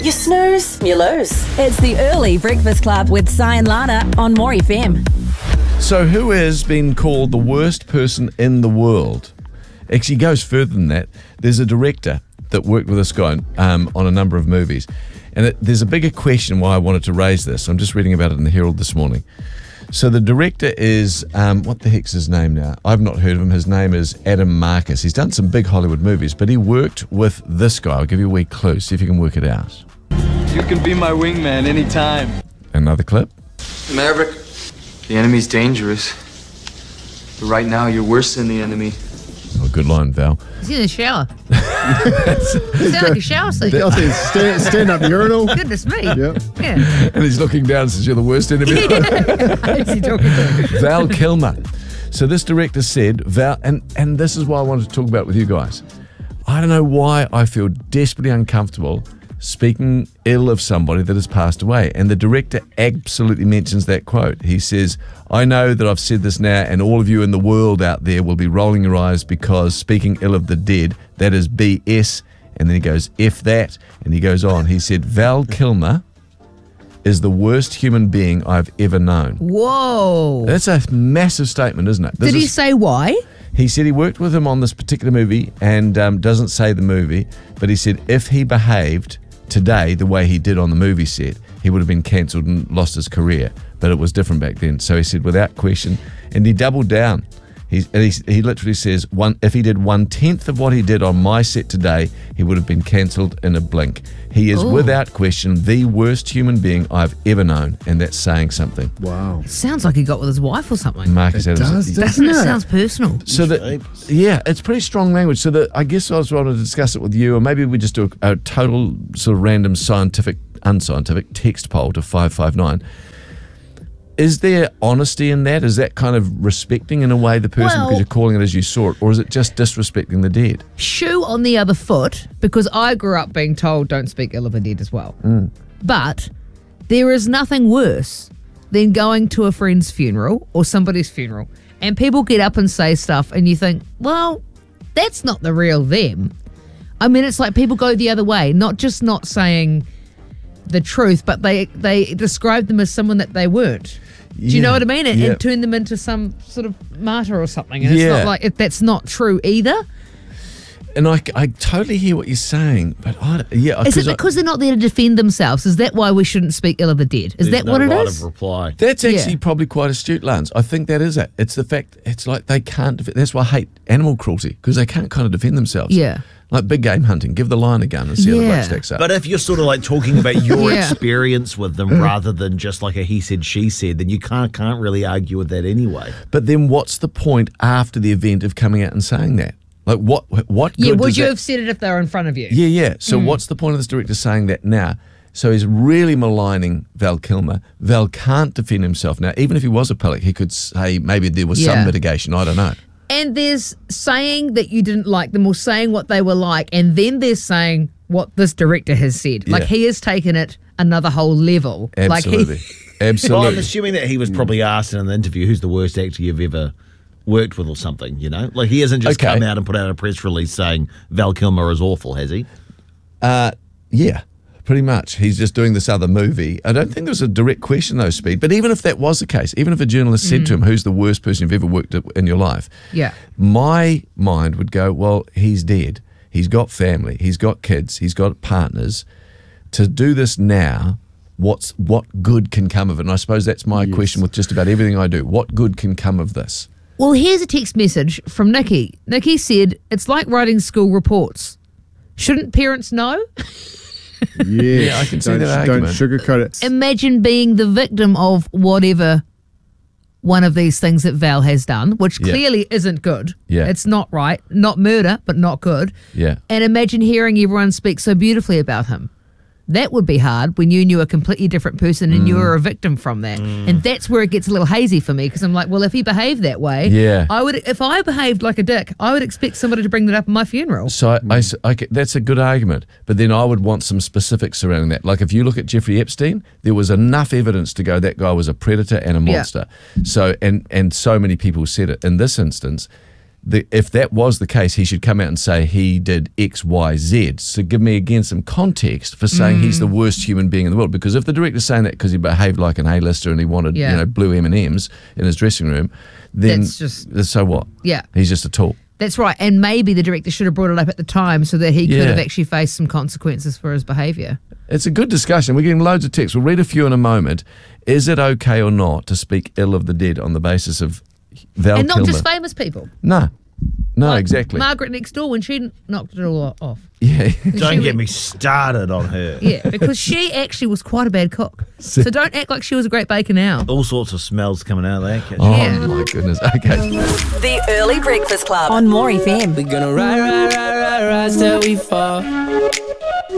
You snooze, you lose. It's the Early Breakfast Club with Si and Lana on More FM. So who has been called the worst person in the world? Actually, he goes further than that. There's a director that worked with this guy on a number of movies. And there's a bigger question why I wanted to raise this. I'm just reading about it in the Herald this morning. So the director is, what the heck's his name now? I've not heard of him. His name is Adam Marcus. He's done some big Hollywood movies, but he worked with this guy. I'll give you a wee clue, see if you can work it out. You can be my wingman anytime. Another clip. Maverick, the enemy's dangerous. But right now, you're worse than the enemy. Oh, good line, Val. He's in the shower. Sounds like a shower scene. Stand up urinal. Goodness me. Yep. Yeah. And he's looking down and says, you're the worst enemy. Who's he talking to? Val Kilmer. So this director said, Val, and this is why I wanted to talk about it with you guys. I don't know why I feel desperately uncomfortable speaking ill of somebody that has passed away. And the director absolutely mentions that quote. He says, I know that I've said this now and all of you in the world out there will be rolling your eyes because speaking ill of the dead, that is BS. And then he goes, F that. And he goes on. He said, Val Kilmer is the worst human being I've ever known. Whoa. That's a massive statement, isn't it? Did he say why? He said he worked with him on this particular movie and doesn't say the movie, but he said if he behaved today the way he did on the movie set, he would have been cancelled and lost his career. But it was different back then. So he said without question, and he doubled down. He literally says, if he did 1/10 of what he did on my set today, he would have been cancelled in a blink. He is without question the worst human being I've ever known, and that's saying something. Wow. It sounds like he got with his wife or something. Marcus Adams. Doesn't it? Sounds personal. So yeah, it's pretty strong language. So I guess I was wanting to discuss it with you, or maybe we just do a total sort of random unscientific text poll to 559. Is there honesty in that? Is that kind of respecting in a way the person because you're calling it as you saw it? Or is it just disrespecting the dead? Shoe on the other foot, because I grew up being told don't speak ill of the dead as well. But there is nothing worse than going to a friend's funeral or somebody's funeral and people get up and say stuff and you think, well, that's not the real them. I mean, it's like people go the other way, not just not saying the truth, but they describe them as someone that they weren't. Do you know what I mean? And turn them into some sort of martyr or something. And it's not like that's not true either. And I totally hear what you're saying, but is it because they're not there to defend themselves? Is that why we shouldn't speak ill of the dead? Is that what it is? Of reply. That's actually probably quite astute, Lance. I think that is it. It's the fact, it's like they can't that's why I hate animal cruelty, because they can't kind of defend themselves. Yeah. Like big game hunting, give the lion a gun and see how the bloke stacks up. But if you're sort of like talking about your experience with them rather than just like a he said, she said, then you can't really argue with that anyway. But then what's the point after the event of coming out and saying that? Like what good Yeah, would you that, have said it if they were in front of you? Yeah. So what's the point of this director saying that now? So he's really maligning Val Kilmer. Val can't defend himself now. Even if he was a pillock, he could say maybe there was some mitigation. I don't know. And there's saying that you didn't like them or saying what they were like, and then there's saying what this director has said. Like he has taken it another whole level. Absolutely. Absolutely. Well, I'm assuming that he was probably asked in an interview, who's the worst actor you've ever worked with or something, you know? Like he hasn't just come out and put out a press release saying Val Kilmer is awful, has he? Yeah. Pretty much. He's just doing this other movie. I don't think there was a direct question, though, Speed. But even if that was the case, even if a journalist said to him, who's the worst person you've ever worked with in your life? Yeah. My mind would go, well, he's dead. He's got family. He's got kids. He's got partners. To do this now, what good can come of it? And I suppose that's my question with just about everything I do. What good can come of this? Well, here's a text message from Nikki. Nikki said, it's like writing school reports. Shouldn't parents know? Yeah, I can see that argument. Don't sugarcoat it. Imagine being the victim of whatever one of these things that Val has done, which clearly isn't good. Yeah. It's not right. Not murder, but not good. Yeah. And imagine hearing everyone speak so beautifully about him. That would be hard when you knew a completely different person and you were a victim from that. And that's where it gets a little hazy for me, because I'm like, well, if he behaved that way, if I behaved like a dick, I would expect somebody to bring that up at my funeral. So that's a good argument. But then I would want some specifics surrounding that. Like if you look at Jeffrey Epstein, there was enough evidence to go that guy was a predator and a monster. So and so many people said it. In this instance, if that was the case, he should come out and say he did X, Y, Z. So give me again some context for saying he's the worst human being in the world. Because if the director's saying that because he behaved like an A-lister and he wanted blue M&Ms in his dressing room, then That's just- so what? Yeah. He's just a tool. That's right. And maybe the director should have brought it up at the time so that he could have actually faced some consequences for his behaviour. It's a good discussion. We're getting loads of texts. We'll read a few in a moment. Is it okay or not to speak ill of the dead on the basis of Val And not Kilmer? just famous people. No, Like exactly. Margaret next door when she knocked it all off. Yeah. Don't get me started on her. Yeah, because she actually was quite a bad cook. So don't act like she was a great baker now. All sorts of smells coming out of that kitchen. Oh, Yeah. my goodness. Okay. The Early Breakfast Club on More FM. We gonna ride till we fall.